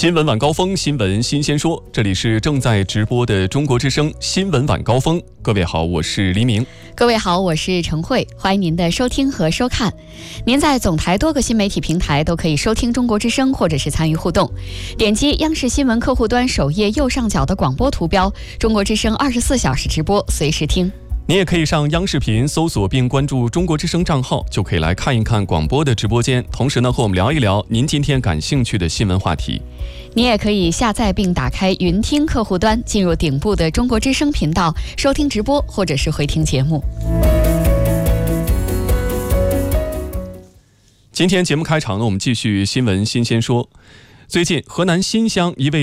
新闻晚高峰，新闻新鲜说，这里是正在直播的中国之声新闻晚高峰。各位好，我是黎明。 各位好，我是陈慧，欢迎您的收听和收看。您在总台多个新媒体平台都可以收听中国之声，或者是参与互动。点击央视新闻客户端首页右上角的广播图标，中国之声24小时直播，随时听。 你也可以上央视频搜索并关注中国之声账号，就可以来看一看广播的直播间，同时呢和我们聊一聊您今天感兴趣的新闻话题。 你也可以下载并打开云听客户端，进入顶部的中国之声频道，收听直播或者是回听节目。 今天节目开场呢，我们继续新闻新鲜说。最近河南新乡一位